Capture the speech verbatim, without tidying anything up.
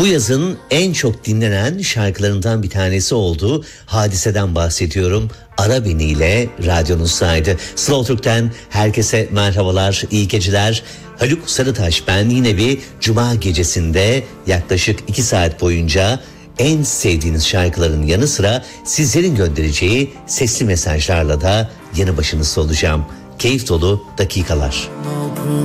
Bu yazın en çok dinlenen şarkılarından bir tanesi oldu. Hadiseden bahsediyorum. Ara Beni ile radyonuzdaydı. Slow Türk'ten herkese merhabalar, iyi geceler. Haluk Sarıtaş ben, yine bir cuma gecesinde yaklaşık iki saat boyunca en sevdiğiniz şarkıların yanı sıra sizlerin göndereceği sesli mesajlarla da yanı başınızda olacağım. Keyif dolu dakikalar.